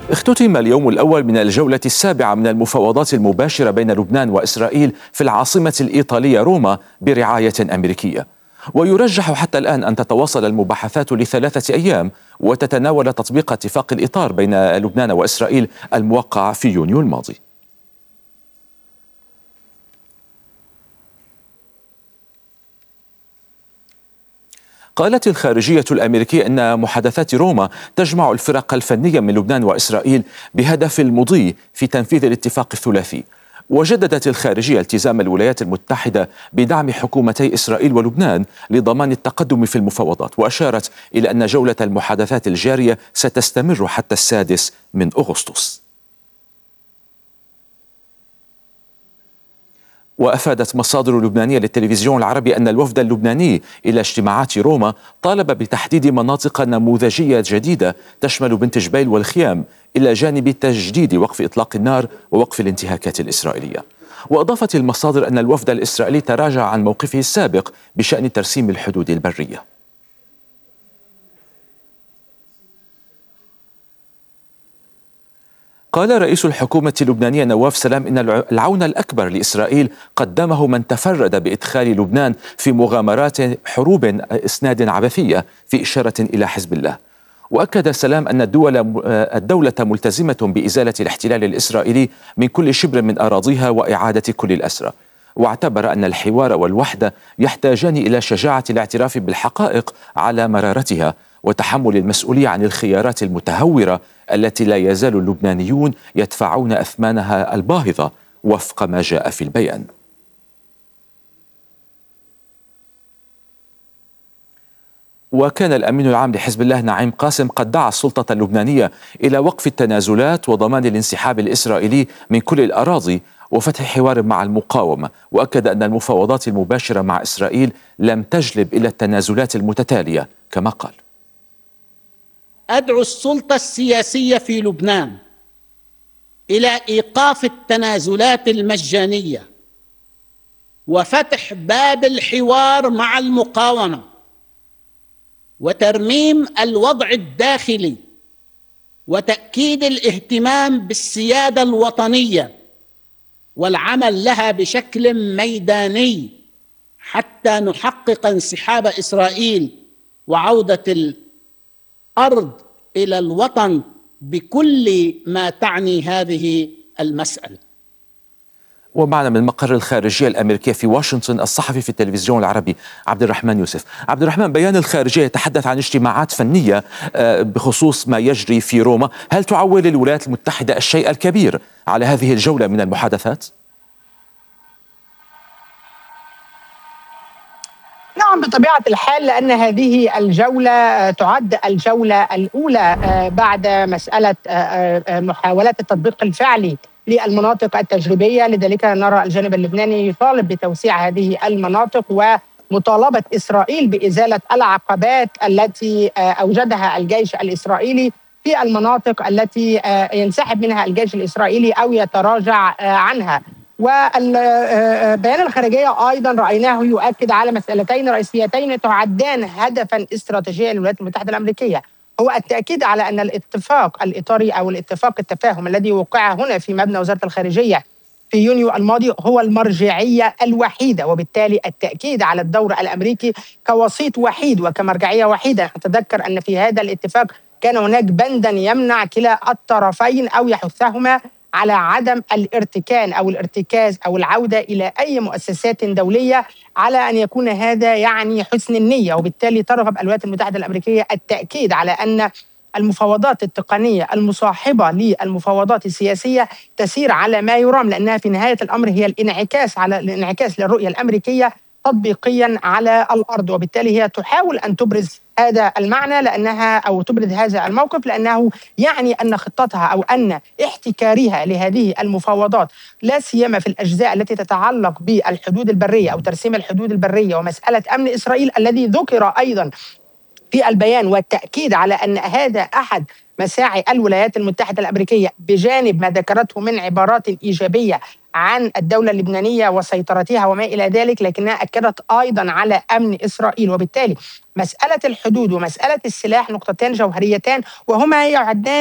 اختتم اليوم الأول من الجولة السابعة من المفاوضات المباشرة بين لبنان وإسرائيل في العاصمة الإيطالية روما برعاية أمريكية. ويرجح حتى الآن أن تتواصل المباحثات ل3 أيام وتتناول تطبيق اتفاق الإطار بين لبنان وإسرائيل الموقع في يونيو الماضي. قالت الخارجية الأمريكية أن محادثات روما تجمع الفرق الفنية من لبنان وإسرائيل بهدف المضي في تنفيذ الاتفاق الثلاثي. وجددت الخارجية التزام الولايات المتحدة بدعم حكومتي إسرائيل ولبنان لضمان التقدم في المفاوضات، وأشارت إلى أن جولة المحادثات الجارية ستستمر حتى 6 أغسطس. وأفادت مصادر لبنانية للتلفزيون العربي أن الوفد اللبناني إلى اجتماعات روما طالب بتحديد مناطق نموذجية جديدة تشمل بنت جبيل والخيام، إلى جانب تجديد وقف إطلاق النار ووقف الانتهاكات الإسرائيلية. وأضافت المصادر أن الوفد الإسرائيلي تراجع عن موقفه السابق بشأن ترسيم الحدود البرية. قال رئيس الحكومة اللبنانية نواف سلام إن العون الأكبر لإسرائيل قدمه من تفرد بإدخال لبنان في مغامرات حروب إسناد عبثية، في إشارة إلى حزب الله. وأكد سلام أن الدولة ملتزمة بإزالة الاحتلال الإسرائيلي من كل شبر من أراضيها وإعادة كل الأسرى. واعتبر أن الحوار والوحدة يحتاجان إلى شجاعة الاعتراف بالحقائق على مرارتها وتحمل المسؤولية عن الخيارات المتهورة التي لا يزال اللبنانيون يدفعون أثمانها الباهظة وفق ما جاء في البيان. وكان الأمين العام لحزب الله نعيم قاسم قد دعا السلطة اللبنانية إلى وقف التنازلات وضمان الانسحاب الإسرائيلي من كل الأراضي وفتح حوار مع المقاومة. وأكد أن المفاوضات المباشرة مع إسرائيل لم تجلب إلى التنازلات المتتالية كما قال. أدعو السلطة السياسية في لبنان إلى إيقاف التنازلات المجانية وفتح باب الحوار مع المقاومة وترميم الوضع الداخلي وتأكيد الاهتمام بالسيادة الوطنية والعمل لها بشكل ميداني حتى نحقق انسحاب إسرائيل وعودة الأرض إلى الوطن بكل ما تعني هذه المسألة. ومعنا من مقر الخارجية الأمريكية في واشنطن الصحفي في التلفزيون العربي عبد الرحمن يوسف. عبد الرحمن، بيان الخارجية يتحدث عن اجتماعات فنية بخصوص ما يجري في روما، هل تعول الولايات المتحدة الشيء الكبير على هذه الجولة من المحادثات؟ نعم بطبيعة الحال، لأن هذه الجولة تعد الجولة الأولى بعد مسألة محاولات التطبيق الفعلي للمناطق التجريبية. لذلك نرى الجانب اللبناني يطالب بتوسيع هذه المناطق ومطالبة إسرائيل بإزالة العقبات التي أوجدها الجيش الإسرائيلي في المناطق التي ينسحب منها الجيش الإسرائيلي أو يتراجع عنها. والبيان الخارجية أيضا رأيناه يؤكد على مسألتين رئيسيتين تعدان هدفا استراتيجيا للولايات المتحدة الأمريكية، هو التأكيد على أن الاتفاق الإطاري أو الاتفاق التفاهم الذي وقع هنا في مبنى وزارة الخارجية في يونيو الماضي هو المرجعية الوحيدة، وبالتالي التأكيد على الدور الأمريكي كوسيط وحيد وكمرجعية وحيدة. نتذكر أن في هذا الاتفاق كان هناك بندا يمنع كلا الطرفين أو يحثهما على عدم الارتكان أو الارتكاز أو العودة إلى أي مؤسسات دولية، على أن يكون هذا يعني حسن النية. وبالتالي ترغب الولايات المتحدة الأمريكية التأكيد على أن المفاوضات التقنية المصاحبة للمفاوضات السياسية تسير على ما يرام، لأنها في نهاية الأمر هي الانعكاس للرؤية الأمريكية تطبيقيا على الأرض. وبالتالي هي تحاول أن تبرز هذا المعنى أو تبرز هذا الموقف، لأنه يعني أن خطتها أو أن احتكارها لهذه المفاوضات لا سيما في الأجزاء التي تتعلق بالحدود البرية أو ترسيم الحدود البرية ومسألة أمن إسرائيل الذي ذكر أيضا في البيان، والتأكيد على أن هذا أحد مساعي الولايات المتحدة الأمريكية بجانب ما ذكرته من عبارات إيجابية عن الدولة اللبنانية وسيطرتها وما إلى ذلك، لكنها أكدت أيضا على أمن إسرائيل. وبالتالي مسألة الحدود ومسألة السلاح نقطتان جوهريتان، وهما يعدان